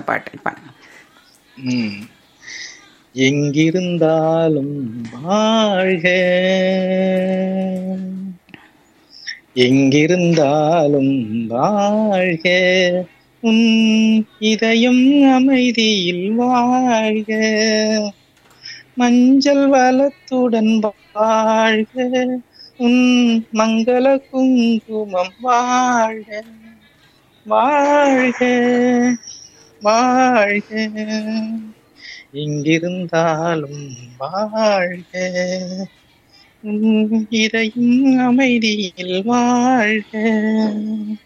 பாட்டு பாருங்க. எங்கிருந்தாலும் வாழ்க, எங்கிருந்தாலும் வாழ்க, உன் இதயம் அமைதியில் வாழ்க, மஞ்சள் வளத்துடன் வாழ்க, உன் மங்கள குங்குமம் வாழ்க, வாழ்க வாழ்க, எங்கிருந்தாலும் வாழ்க, உன் இதயம் அமைதியில் வாழ்க.